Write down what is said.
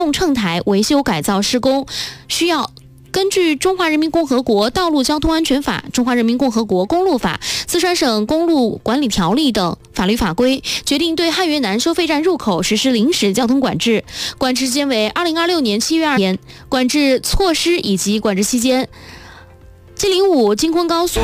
乘台维修改造施工需要根据《中华人民共和国道路交通安全法》、《中华人民共和国公路法》、四川省公路管理条例等法律法规，决定对汉源南收费站入口实施临时交通管制，管制时间为2026年7月2日。管制措施以及管制期间，G05京昆高速